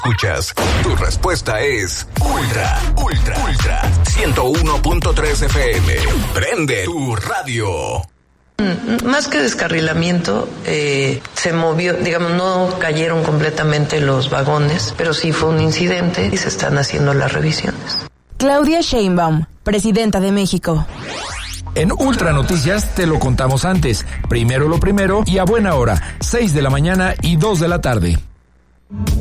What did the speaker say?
Escuchas, tu respuesta es Ultra 101.3 FM. Prende tu radio. Más que descarrilamiento, se movió, digamos, no cayeron completamente los vagones, pero sí fue un incidente y se están haciendo las revisiones. Claudia Sheinbaum, presidenta de México. En Ultra Noticias te lo contamos antes. Primero lo primero y a buena hora, 6 de la mañana y 2 de la tarde.